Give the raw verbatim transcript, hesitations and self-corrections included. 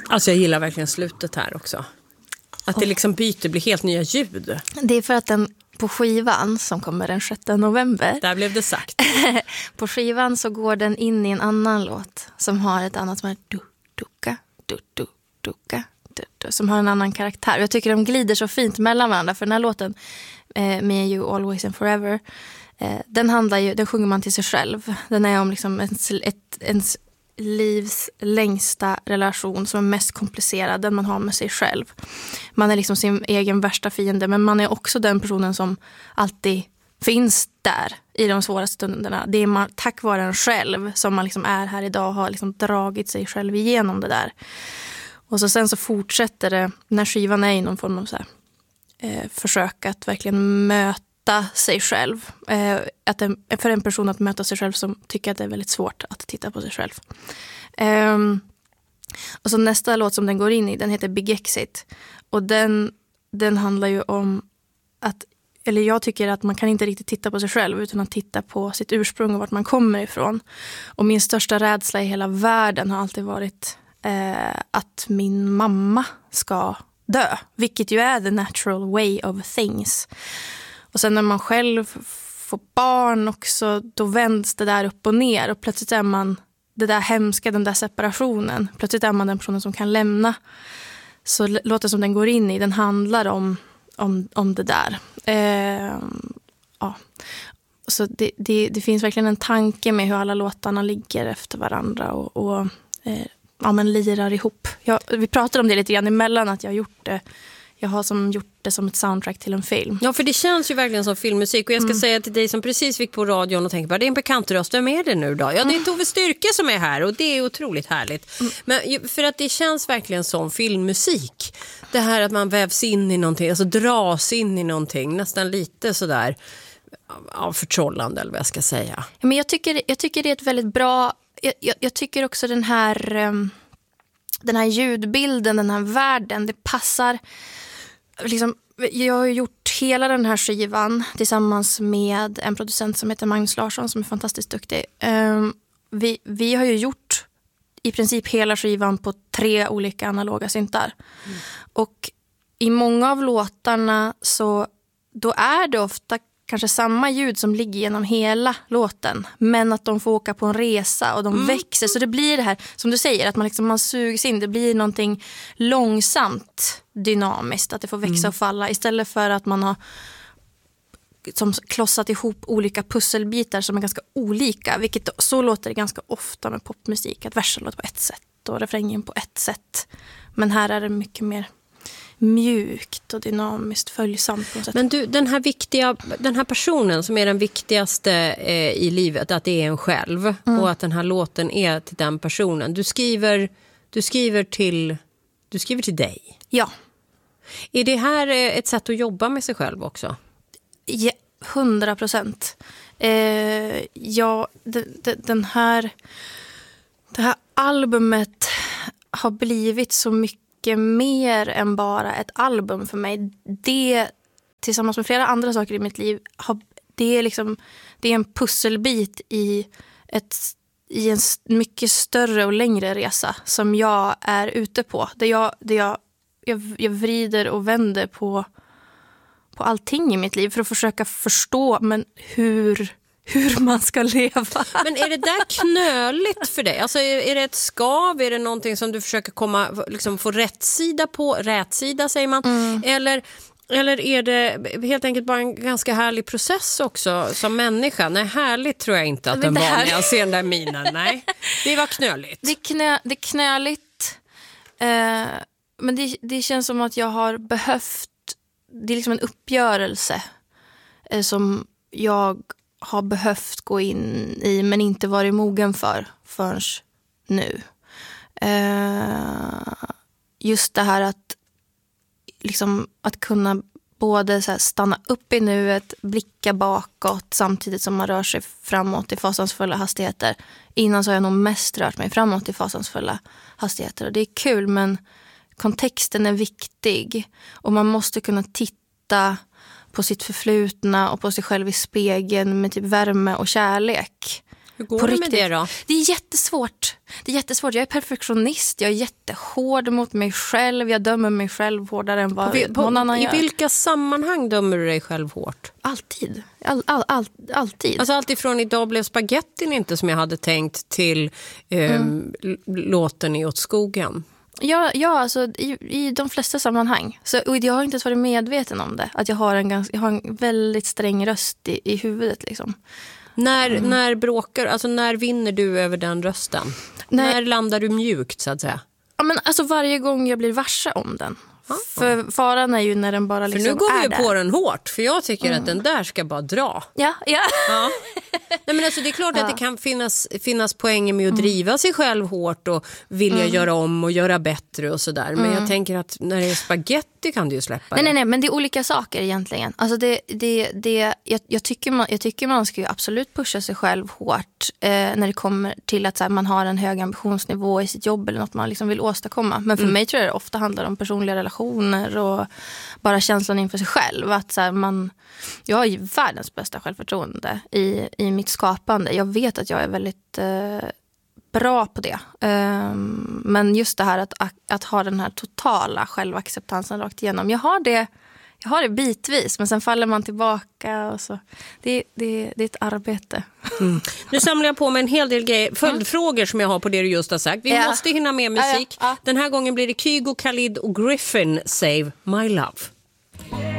Alltså jag gillar verkligen slutet här också. Att det liksom byter, blir helt nya ljud. Det är för att den på skivan som kommer den sjätte november. Där blev det sagt. På skivan så går den in i en annan låt som har ett annat som är du, duka, du, du, duka, du, du, som har en annan karaktär. Jag tycker de glider så fint mellan varandra, för den här låten eh, Me and You Always and Forever, eh, den handlar ju, den sjunger man till sig själv. Den är om liksom ens, ett, ens livs längsta relation som är mest komplicerad, den man har med sig själv. Man är liksom sin egen värsta fiende, men man är också den personen som alltid finns där i de svåra stunderna. Det är man, tack vare en själv som man liksom är här idag och har liksom dragit sig själv igenom det där. Och så sen så fortsätter det, när skivan är i någon form av så här, eh, försök att verkligen möta sig själv. Eh, att en, för en person att möta sig själv som tycker att det är väldigt svårt att titta på sig själv. Eh, och så nästa låt som den går in i, den heter Big Exit. Och den, den handlar ju om att, eller jag tycker att man kan inte riktigt titta på sig själv utan att titta på sitt ursprung och vart man kommer ifrån. Och min största rädsla i hela världen har alltid varit eh, att min mamma ska dö. Vilket ju är the natural way of things. Och sen när man själv får barn också, då vänds det där upp och ner. Och plötsligt är man det där hemska, den där separationen. Plötsligt är man den personen som kan lämna. Så låten som den går in i, den handlar om, om, om det där. Eh, ja. Så det, det, det finns verkligen en tanke med hur alla låtarna ligger efter varandra och, och eh, ja, men lirar ihop. Jag, vi pratade om det lite grann emellan, att jag har gjort det. Jag har som gjort det som ett soundtrack till en film. Ja, för det känns ju verkligen som filmmusik. Och jag ska mm. säga till dig som precis fick på radion och tänker bara, det är en bekant röst, vem är det nu då? Ja, det är Tove Styrke som är här och det är otroligt härligt. Mm. Men för att det känns verkligen som filmmusik. Det här att man vävs in i någonting, alltså dras in i någonting, nästan lite sådär ja, förtrollande eller vad jag ska säga. Ja, men jag tycker, jag tycker det är ett väldigt bra, jag, jag, jag tycker också den här um, den här ljudbilden, den här världen, det passar liksom. Jag har gjort hela den här skivan tillsammans med en producent som heter Magnus Larsson som är fantastiskt duktig. Um, vi, vi har ju gjort i princip hela skivan på tre olika analoga syntar. Mm. Och i många av låtarna så då är det ofta kanske samma ljud som ligger genom hela låten, men att de får åka på en resa och de mm. växer, så det blir det här som du säger, att man liksom man sugs in, det blir någonting långsamt dynamiskt, att det får växa mm. och falla istället för att man har som klossat ihop olika pusselbitar som är ganska olika, vilket så låter det ganska ofta med popmusik, att versen låter på ett sätt och refrängen på ett sätt, men här är det mycket mer mjukt och dynamiskt, följsamt på något sätt. Men du, den här viktiga, den här personen som är den viktigaste eh, i livet, att det är en själv mm. och att den här låten är till den personen. Du skriver, du skriver till, du skriver till dig. Ja. Är det här ett sätt att jobba med sig själv också? Ja, hundra procent. Eh, ja, de, de, den här, det här albumet har blivit så mycket mer än bara ett album för mig. Det tillsammans med flera andra saker i mitt liv har, det är liksom det är en pusselbit i ett i en mycket större och längre resa som jag är ute på. Där jag där jag, jag jag vrider och vänder på på allting i mitt liv för att försöka förstå men hur hur man ska leva. Men är det där knöligt för dig? Alltså är, är det ett skav? Är det någonting som du försöker komma, liksom få rätt sida på? Rätt sida säger man. Mm. Eller, eller är det helt enkelt bara en ganska härlig process också som människa? Nej, härligt tror jag inte att den var när jag ser den där minen. Nej, det var knöligt. Det är, knö, det är knöligt. Eh, men det, det känns som att jag har behövt, det är liksom en uppgörelse eh, som jag har behövt gå in i men inte varit mogen för förrän nu. Eh, just det här att liksom att kunna både så här stanna upp i nuet, blicka bakåt samtidigt som man rör sig framåt i fasansfulla hastigheter. Innan så har jag nog mest rört mig framåt i fasansfulla hastigheter och det är kul, men kontexten är viktig och man måste kunna titta på sitt förflutna och på sig själv i spegeln med typ värme och kärlek. Hur går På det med riktigt. det då? Det är jättesvårt. Det är jättesvårt. Jag är perfektionist. Jag är jättehård mot mig själv. Jag dömer mig själv hårdare än vad På, på, någon annan I gör. vilka sammanhang dömer du dig själv hårt? Alltid. All, all, all, alltid. Alltså allt ifrån idag blev spagettin inte som jag hade tänkt till eh, mm. låten i åt skogen. Ja, ja alltså i, i de flesta sammanhang. Så, och jag har inte ens varit medveten om det. Att jag har en, ganska, jag har en väldigt sträng röst i, i huvudet liksom. När, mm. när bråkar, alltså när vinner du över den rösten? När, när landar du mjukt så att säga? Ja, men alltså varje gång jag blir varse om den. Ah. För faran är ju när den bara liksom är där. För nu går vi ju på den hårt, för jag tycker mm. att den där ska bara dra. Ja, ja. ja. Nej, men alltså, det är klart ja. att det kan finnas, finnas poänger med att mm. driva sig själv hårt och vilja mm. göra om och göra bättre och sådär. Men mm. jag tänker att när det är spaghetti kan du ju släppa nej, det. Nej, nej, men det är olika saker egentligen. Alltså det, det, det, jag, jag, tycker man, jag tycker man ska ju absolut pusha sig själv hårt eh, när det kommer till att så här, man har en hög ambitionsnivå i sitt jobb eller något man liksom vill åstadkomma. Men för mm. mig tror jag det ofta handlar om personliga relationer och bara känslan inför sig själv. Att så här, man, jag har ju världens bästa självförtroende i, i mitt skapande. Jag vet att jag är väldigt eh, bra på det. Um, men just det här att, att ha den här totala självacceptansen rakt igenom. Jag har det, jag har det bitvis, men sen faller man tillbaka. Och så. Det, det, det är ett arbete. Mm. Nu samlar jag på med en hel del grejer, följdfrågor som jag har på det du just har sagt. Vi ja. måste hinna med musik. Ja, ja, ja. Den här gången blir det Kygo, Khalid och Griffin, Save My Love.